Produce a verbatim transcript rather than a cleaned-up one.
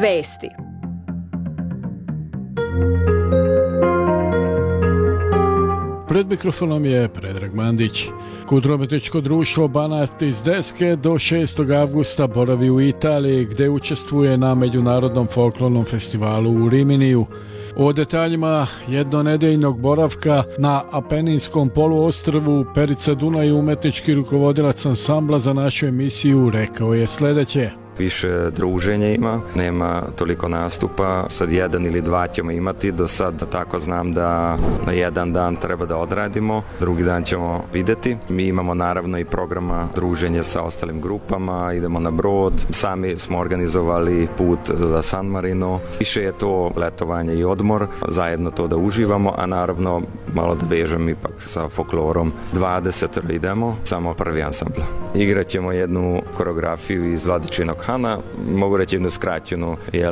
Vesti. Pred mikrofonom je Predrag Mandić. Kulturno-umjetničko društvo Banat iz Deske do šestog avgusta boravi u Italiji, gdje učestvuje na Međunarodnom folklornom festivalu u Riminiju. O detaljima jednonedeljnog boravka na Apeninskom poluostrvu Perica Dunaj, umjetnički rukovodilac ansambla za našu emisiju, rekao je sljedeće. Više druženja ima, nema toliko nastupa, sad jedan ili dva ćemo imati, do sad tako znam da na jedan dan treba da odradimo, drugi dan ćemo vidjeti. Mi imamo naravno i programa druženja sa ostalim grupama, idemo na brod, sami smo organizovali put za San Marino, više je to letovanje i odmor, zajedno to da uživamo, a naravno malo da vežem ipak sa folklorom. dvadeset idemo, samo prvi ansambl. Igrat ćemo jednu koreografiju iz Vladičinog Hana, mogu reći jednu skraćenu, jer